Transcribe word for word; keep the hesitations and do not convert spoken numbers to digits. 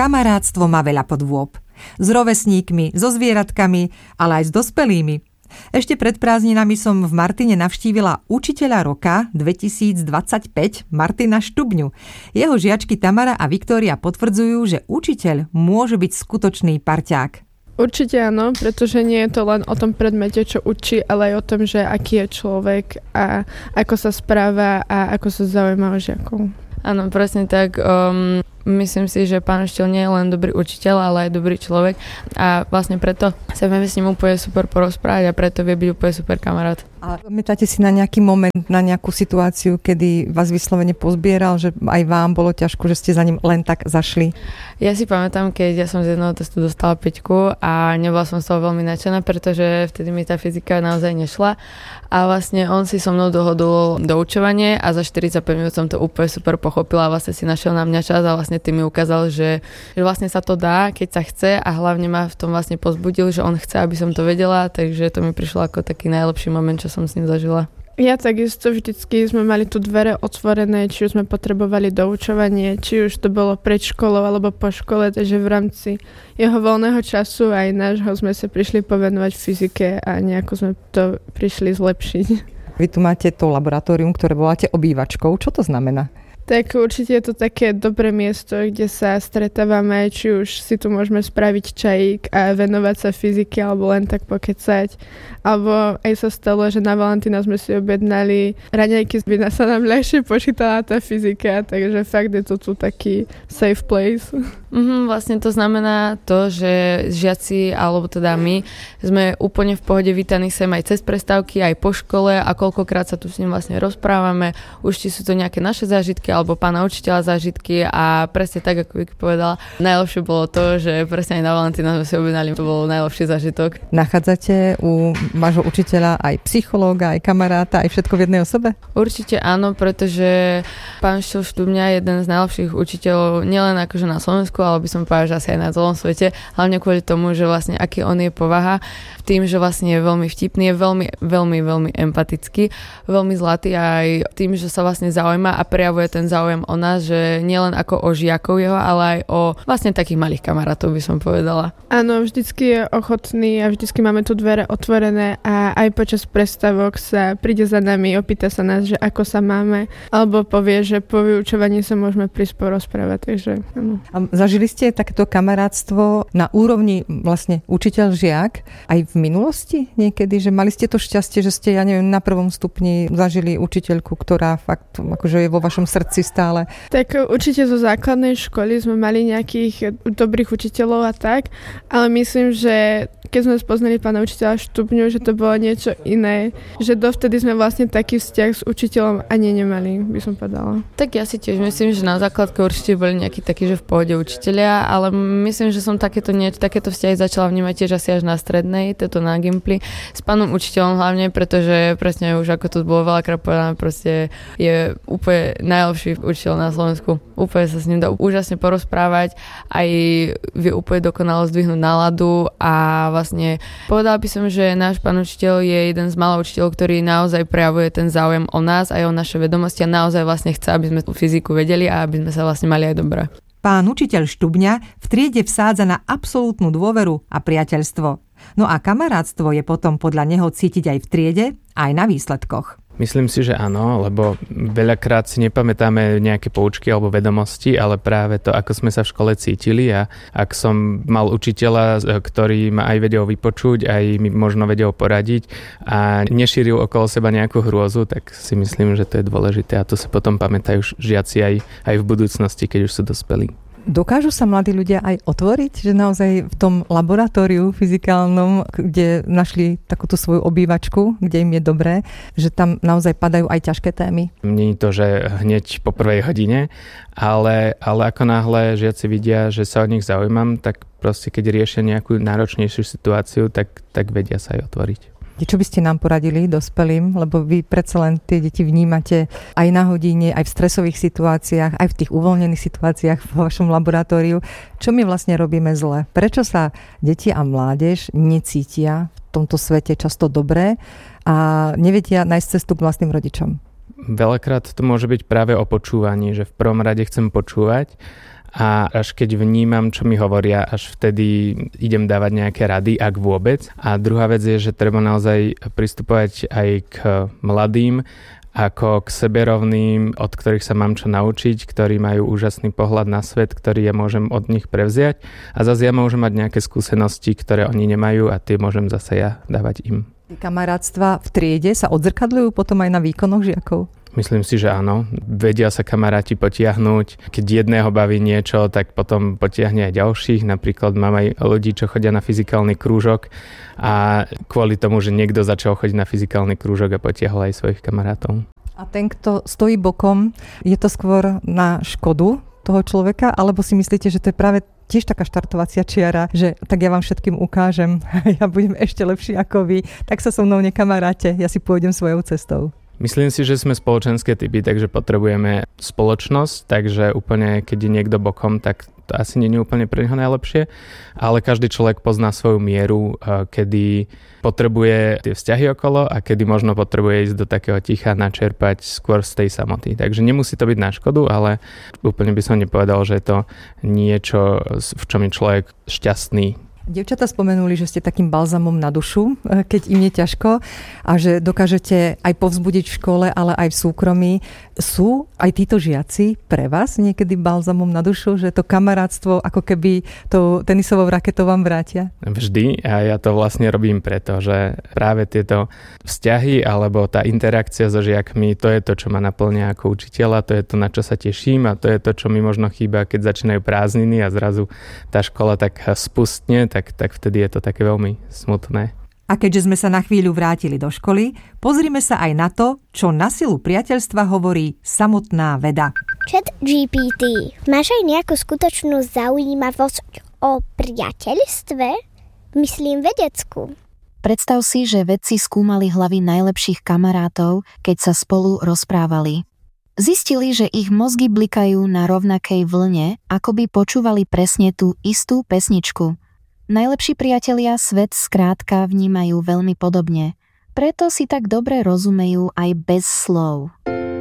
kamarátstvo má veľa podôb. S rovesníkmi, so zvieratkami, ale aj s dospelými. Ešte pred prázdninami som v Martine navštívila učiteľa roka dvetisícdvadsaťpäť Martina Štubňu. Jeho žiačky Tamara a Viktória potvrdzujú, že učiteľ môže byť skutočný parťák. Určite áno, pretože nie je to len o tom predmete, čo učí, ale aj o tom, že aký je človek a ako sa správa a ako sa zaujíma o žiakov. Áno, presne tak. Um, myslím si, že pán Štiel nie je len dobrý učiteľ, ale aj dobrý človek a vlastne preto sa vieme s ním úplne super porozprávať a preto vie byť úplne super kamarát. A pamätáte si na nejaký moment, na nejakú situáciu, kedy vás vyslovene pozbieral, že aj vám bolo ťažko, že ste za ním len tak zašli? Ja si pamätám, keď ja som z jedného testu dostala päťku a nebola som z toho veľmi nadšená, pretože vtedy mi tá fyzika naozaj nešla a vlastne on si so mnou dohodol doučovanie a za štyridsaťpäť minút som to úplne super pochopila a vlastne si našiel na mňa čas a vlastne tým mi ukázal, že, že vlastne sa to dá, keď sa chce a hlavne ma v tom vlastne pozbudil, že on chce, aby som to vedela, takže to mi prišlo ako taký najlepší moment, čo som s ním zažila. Ja takisto vždycky sme mali tu dvere otvorené, či už sme potrebovali doučovanie, či už to bolo pred školou alebo po škole, takže v rámci jeho voľného času aj nášho sme sa prišli povenovať fyzike a nejako sme to prišli zlepšiť. Vy tu máte to laboratórium, ktoré voláte obývačkou. Čo to znamená? Tak určite je to také dobré miesto, kde sa stretávame, či už si tu môžeme spraviť čajík a venovať sa fyzike alebo len tak pokecať. Alebo aj sa stalo, že na Valentína sme si objednali raňajky, by sa nám ľahšie počítala tá fyzika, takže fakt je to tu taký safe place. Mm, vlastne to znamená to, že žiaci, alebo teda my, sme úplne v pohode vítaní sem aj cez prestávky, aj po škole a koľkokrát sa tu s ním vlastne rozprávame. Už či sú to nejaké naše zážitky, alebo pána učiteľa zážitky a presne tak, ako Vicky povedala, najlepšie bolo to, že presne aj na Valentína sme si objednali, to bol najlepší zážitok. Nachádzate u vášho učiteľa aj psychológa, aj kamaráta, aj všetko v jednej osobe? Určite áno, pretože pán Štiel Štubňa je jeden z najlepších učiteľov, nielen akože na Slovensku, ale by som povedala, že asi aj na celom svete, hlavne kvôli tomu, že vlastne aký on je povaha, tým, že vlastne je veľmi vtipný, je veľmi, veľmi, veľmi empatický, veľmi zlatý aj tým, že sa vlastne zaujíma a prejavuje ten záujem o nás, že nielen ako o žiakov jeho, ale aj o vlastne takých malých kamarátov, by som povedala. Áno, vždycky je ochotný a vždycky máme tu dvere otvorené a aj počas prestávok sa príde za nami, opýta sa nás, že ako sa máme, alebo povie, že po vyučovaní sa môžeme prísť porozprávať, takže áno. A zažili ste takéto kamarátstvo na úrovni vlastne učiteľ-žiak aj v minulosti niekedy, že mali ste to šťastie, že ste, ja neviem, na prvom stupni zažili učiteľku, ktorá fakt akože je vo vašom srdci stále? Tak určite zo základnej školy sme mali nejakých dobrých učiteľov a tak, ale myslím, že keď sme spoznali pána učiteľa Štubňu, že to bolo niečo iné, že dovtedy sme vlastne taký vzťah s učiteľom ani nemali, by som povedala. Tak ja si tiež myslím, že na základke určite boli nejakí takí, že v pohode učitelia, ale myslím, že som takéto, nie, takéto vzťahy začala vnímať tiež asi až na strednej, toto na Gimply, s pánom učiteľom hlavne, pretože presne už ako to bolo veľakrát povedané, proste je úplne najlepší učiteľ na Slovensku. Úplne sa s ním dá úžasne porozprávať, aj vie úplne dokonalo zdvihnúť náladu a vlastne povedala by som, že náš pán učiteľ je jeden z mála učiteľov, ktorý naozaj prejavuje ten záujem o nás aj o naše vedomosti a naozaj vlastne chce, aby sme tú fyziku vedeli a aby sme sa vlastne mali aj dobre. Pán učiteľ Štubňa v triede vsádza na absolútnu dôveru a priateľstvo. No a kamarátstvo je potom podľa neho cítiť aj v triede, aj na výsledkoch. Myslím si, že áno, lebo veľakrát si nepamätáme nejaké poučky alebo vedomosti, ale práve to, ako sme sa v škole cítili a ak som mal učiteľa, ktorý ma aj vedel vypočuť, aj mi možno vedel poradiť a nešíril okolo seba nejakú hrôzu, tak si myslím, že to je dôležité a to sa potom pamätajú žiaci aj, aj v budúcnosti, keď už sú dospelí. Dokážu sa mladí ľudia aj otvoriť, že naozaj v tom laboratóriu fyzikálnom, kde našli takúto svoju obývačku, kde im je dobré, že tam naozaj padajú aj ťažké témy? Nie je to, že hneď po prvej hodine, ale, ale ako náhle žiaci vidia, že sa o nich zaujímam, tak proste keď riešia nejakú náročnejšiu situáciu, tak, tak vedia sa aj otvoriť. Čo by ste nám poradili dospelým, lebo vy predsa len tie deti vnímate aj na hodine, aj v stresových situáciách, aj v tých uvoľnených situáciách v vašom laboratóriu. Čo my vlastne robíme zle? Prečo sa deti a mládež necítia v tomto svete často dobré a nevedia nájsť cestu k vlastným rodičom? Veľakrát to môže byť práve o počúvaní, že v prvom rade chcem počúvať a až keď vnímam, čo mi hovoria, až vtedy idem dávať nejaké rady, ak vôbec. A druhá vec je, že treba naozaj pristupovať aj k mladým ako k seberovným, od ktorých sa mám čo naučiť, ktorí majú úžasný pohľad na svet, ktorý ja môžem od nich prevziať a zase ja môžem mať nejaké skúsenosti, ktoré oni nemajú a tie môžem zase ja dávať im. Kamarátstva v triede sa odzrkadľujú potom aj na výkonoch žiakov? Myslím si, že áno. Vedia sa kamaráti potiahnuť. Keď jedného baví niečo, tak potom potiahne aj ďalších. Napríklad mám aj ľudí, čo chodia na fyzikálny krúžok a kvôli tomu, že niekto začal chodiť na fyzikálny krúžok a potiahol aj svojich kamarátov. A ten, kto stojí bokom, je to skôr na škodu toho človeka, alebo si myslíte, že to je práve tiež taká štartovacia čiara, že tak ja vám všetkým ukážem, ja budem ešte lepší ako vy, tak sa so mnou nekamaráte, ja si pôjdem svojou cestou. Myslím si, že sme spoločenské typy, takže potrebujeme spoločnosť, takže úplne keď je niekto bokom, tak to asi nie je úplne pre neho najlepšie, ale každý človek pozná svoju mieru, kedy potrebuje tie vzťahy okolo a kedy možno potrebuje ísť do takého ticha načerpať skôr z tej samoty. Takže nemusí to byť na škodu, ale úplne by som nepovedal, že je to niečo, v čom je človek šťastný. Dievčatá spomenuli, že ste takým balzamom na dušu, keď im je ťažko a že dokážete aj povzbudiť v škole, ale aj v súkromí. Sú aj títo žiaci pre vás niekedy balzamom na dušu, že to kamarátstvo ako keby tou tenisovou raketou vám vrátia? Vždy a ja to vlastne robím preto, že práve tieto vzťahy alebo tá interakcia so žiakmi, to je to, čo ma naplňa ako učiteľa, to je to, na čo sa teším a to je to, čo mi možno chýba, keď začínajú prázdniny a zrazu tá škola tak spustne, tak, tak vtedy je to také veľmi smutné. A keďže sme sa na chvíľu vrátili do školy, pozrime sa aj na to, čo na silu priateľstva hovorí samotná veda. Chat G P T, máš aj nejakú skutočnú zaujímavosť o priateľstve? Myslím vedeckú. Predstav si, že vedci skúmali hlavy najlepších kamarátov, keď sa spolu rozprávali. Zistili, že ich mozgy blikajú na rovnakej vlne, ako by počúvali presne tú istú pesničku. Najlepší priatelia svet skrátka vnímajú veľmi podobne, preto si tak dobre rozumejú aj bez slov.